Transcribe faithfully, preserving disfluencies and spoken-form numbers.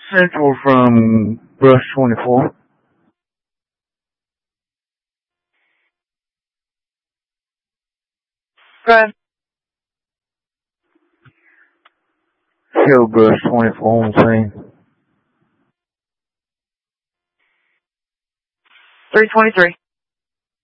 Central from Brush twenty-four. Go ahead. Hill Brush twenty-four on scene. three twenty-three.